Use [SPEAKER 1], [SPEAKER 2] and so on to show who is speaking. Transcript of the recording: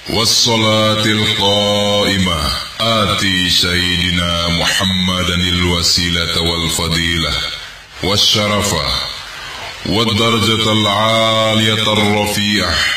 [SPEAKER 1] والصلاة القائمة آتي سيدنا محمدا الوسيلة والفضيلة والشرفة والدرجة العالية الرفيعة